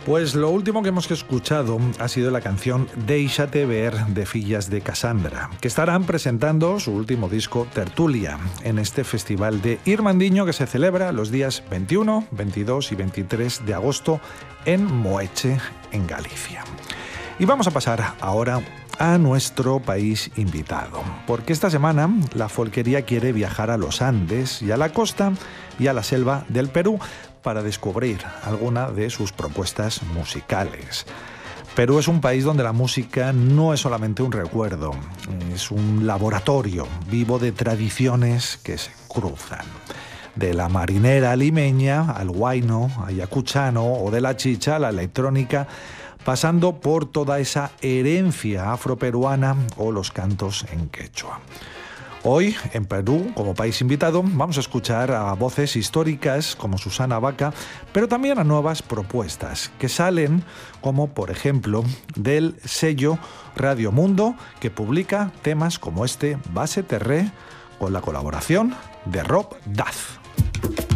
Pues lo último que hemos escuchado ha sido la canción Déixate Ver de Fillas de Cassandra, que estarán presentando su último disco Tertulia en este festival de Irmandiño que se celebra los días 21, 22 y 23 de agosto en Moeche, en Galicia. Y vamos a pasar ahora a nuestro país invitado, porque esta semana la folquería quiere viajar a los Andes y a la costa y a la selva del Perú para descubrir alguna de sus propuestas musicales. Perú es un país donde la música no es solamente un recuerdo, es un laboratorio vivo de tradiciones que se cruzan. De la marinera limeña al huayno, ayacuchano o de la chicha a la electrónica, pasando por toda esa herencia afroperuana o los cantos en quechua. Hoy, en Perú, como país invitado, vamos a escuchar a voces históricas como Susana Baca, pero también a nuevas propuestas que salen, como por ejemplo del sello Radio Mundo, que publica temas como este Base Terré, con la colaboración de Rob Daz.